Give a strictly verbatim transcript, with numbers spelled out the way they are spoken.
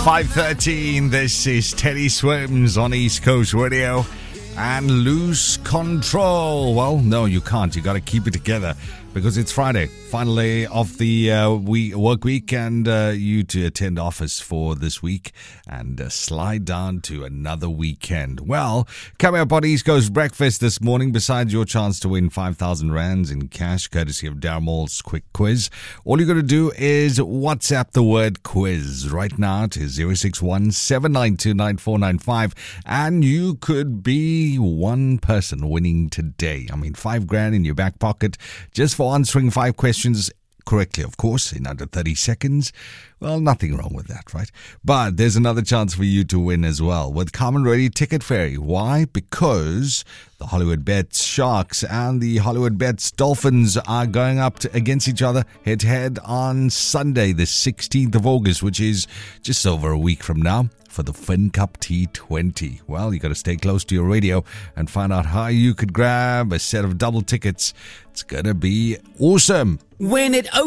five thirteen. This is Teddy Swims on East Coast Radio. And lose control. Well, no, you can't. You got to keep it together because it's Friday, final day of the uh, week, work week, and uh, you to attend office for this week and uh, slide down to another weekend. Well, coming up on East Coast Breakfast this morning, besides your chance to win five thousand rands in cash, courtesy of Darmall's Quick Quiz, all you got to do is WhatsApp the word quiz right now to zero six one, seven nine two, nine four nine five, and you could be one person winning today. I mean, five grand in your back pocket just for answering five questions correctly, of course, in under thirty seconds. Well, nothing wrong with that, right? But there's another chance for you to win as well with Carmen Ready Ticket Fairy. Why? Because the Hollywood Bets Sharks and the Hollywood Bets Dolphins are going up to, against each other head-to-head on Sunday, the sixteenth of August, which is just over a week from now, for the FinCup T twenty. Well, you got to stay close to your radio and find out how you could grab a set of double tickets. It's going to be awesome. When it